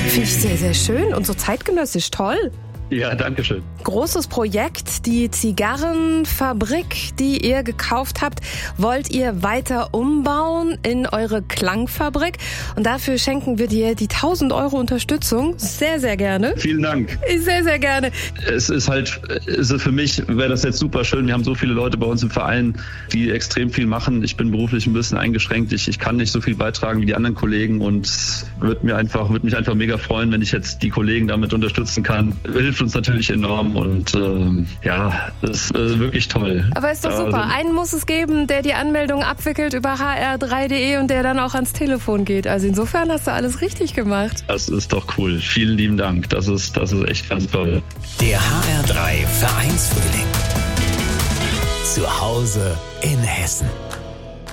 Finde ich sehr, sehr schön und so zeitgenössisch toll. Ja, danke schön. Großes Projekt, die Zigarrenfabrik, die ihr gekauft habt, wollt ihr weiter umbauen in eure Klangfabrik. Und dafür schenken wir dir die 1.000 € Unterstützung. Sehr, sehr gerne. Vielen Dank. Sehr, sehr gerne. Für mich wäre das jetzt super schön. Wir haben so viele Leute bei uns im Verein, die extrem viel machen. Ich bin beruflich ein bisschen eingeschränkt. Ich kann nicht so viel beitragen wie die anderen Kollegen und würde mich einfach mega freuen, wenn ich jetzt die Kollegen damit unterstützen kann. Hilft uns natürlich enorm und das ist wirklich toll. Aber ist doch super. Einen muss es geben, der die Anmeldung abwickelt über hr3.de und der dann auch ans Telefon geht. Also insofern hast du alles richtig gemacht. Das ist doch cool. Vielen lieben Dank. Das ist echt ganz toll. Der HR3 Vereinsfrühling. Zu Hause in Hessen.